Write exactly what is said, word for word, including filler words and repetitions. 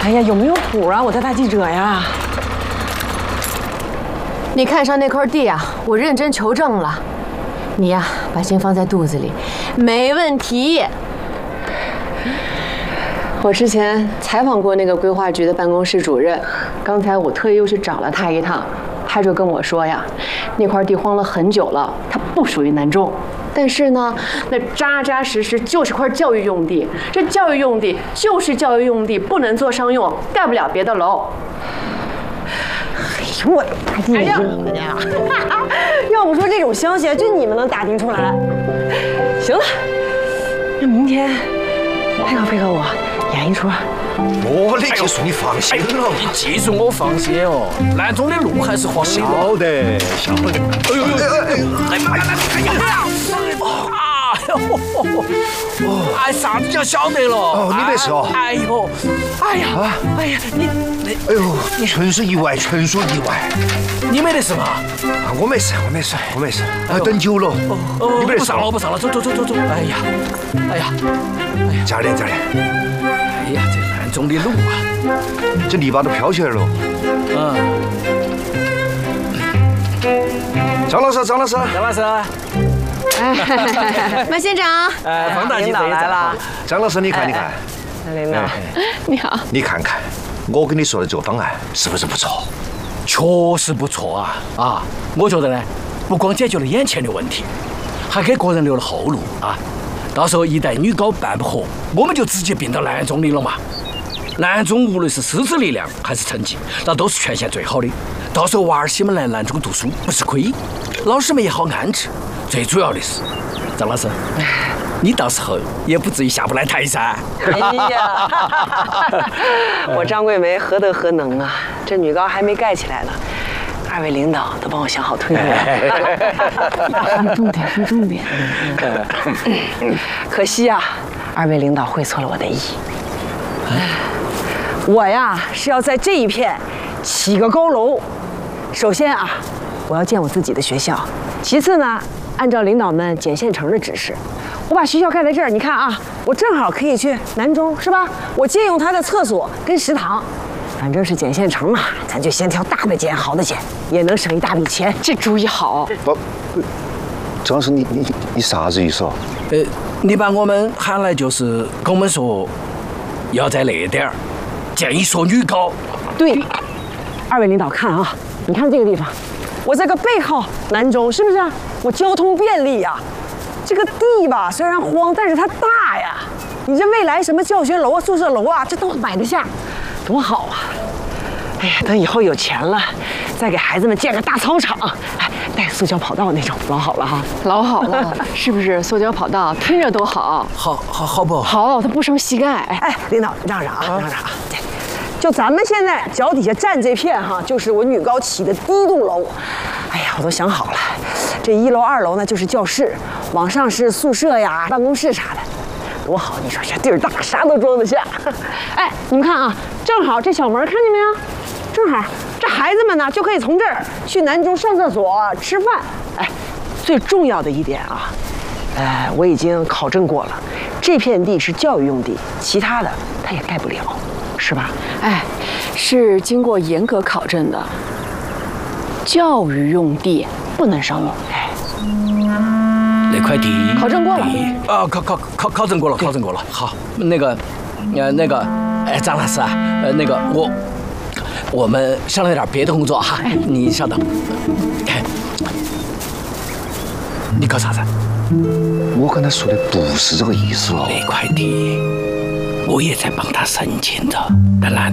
哎呀，有没有谱啊？我的大记者呀！ 你看上那块地啊，我认真求证了。你呀，把心放在肚子里，没问题。我之前采访过那个规划局的办公室主任，刚才我特意又去找了他一趟，他就跟我说呀，那块地荒了很久了，它不属于南中。但是呢，那扎扎实实就是块教育用地，这教育用地就是教育用地，不能做商用，盖不了别的楼。 哎呦我大弟弟你呀！要不说这种消息就你们能打听出来。行了，那明天配合配合我演一出。 我的技术你放心了， 你技术我放心哦，南中的路还是荒的。 晓得，晓得。哎呦呦呦！哎呀呀！哎呀！ 啊！哎，啥子叫晓得了？ 哦，你没事哦。 哎呦，哎呀，哎呀，你你， 哎呦，你纯属意外，纯属意外。 你没得事吧？ 啊，我没事，我没事，我没事。啊，等久了。 哦，你没得事。不上了，不上了，走走走走走。哎呀，哎呀，哎呀， 加点加点。 哎呀，这南中的路啊， 这泥巴都飘起来了。 嗯。 张老师，张老师， 张老师。 哎，马县长， 哎，方大记者来了。 张老师，你看，你看， 领导， 你好。 你看看，我跟你说的这个方案是不是不错？ 确实不错啊啊！我觉得呢，不光解决了眼前的问题，还给个人留了后路啊。到时候一旦女高办不活，我们就直接并到南中里了嘛。南中无论是师资力量还是成绩，那都是全县最好的。到时候娃儿些们来南中读书不吃亏，老师们也好安置。最主要的是，张老师，你到时候也不至于下不来台噻。 哎呀，我张桂梅何德何能啊？这女高还没盖起来呢，二位领导都帮我想好推论。说重点，说重点。可惜啊，二位领导会错了我的意。我呀是要在这一片起个高楼。首先啊，我要建我自己的学校。其次呢，按照领导们简县城的指示，我把学校盖在这儿。你看啊，我正好可以去南中，是吧？我借用他的厕所跟食堂。反正是简县城嘛，咱就先挑大的建，好的建，也能省一大笔钱。这主意好。 不，张老师，你你你啥子意思啊？ 呃，你把我们喊来就是跟我们说，要在那点儿建一所女高。 对，二位领导看啊，你看这个地方，我这个背靠南中，是不是？我交通便利呀。这个地吧，虽然荒，但是它大呀。你这未来什么教学楼啊、宿舍楼啊，这都买得下。多好啊！哎呀，等以后有钱了，再给孩子们建个大操场，哎，带塑胶跑道那种，老好了哈， 老好了，是不是？塑胶跑道听着多好， 好，好，好不好？ 好，它不伤膝盖。 哎，领导让让啊，让让啊！对，就咱们现在脚底下站这片哈，就是我女高起的第一栋楼。哎呀，我都想好了，这一楼、二楼呢就是教室，往上是宿舍呀、办公室啥的。多好！你说这地儿大，啥都装得下。哎，你们看啊，正好这小门看见没有？正好这孩子们呢就可以从这儿去南中上厕所、吃饭。哎，最重要的一点啊，呃，我已经考证过了，这片地是教育用地，其他的它也盖不了，是吧？ 哎，是经过严格考证的，教育用地不能商用。哎。 那块地考证过了啊，考考考考证过了，考证过了。好，那个，呃，那个，哎，张老师啊，呃，那个我，我们商量点别的工作哈，你稍等。哎，你搞啥子？ 我跟他说的不是这个意思哦。 那块地，我也在帮他申请着，但南